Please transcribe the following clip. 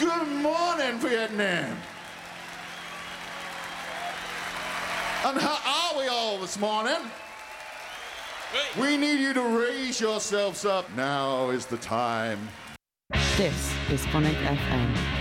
Good morning, Vietnam. And how are we all this morning? We need you to raise yourselves up. Now is the time. This is Phonic FM.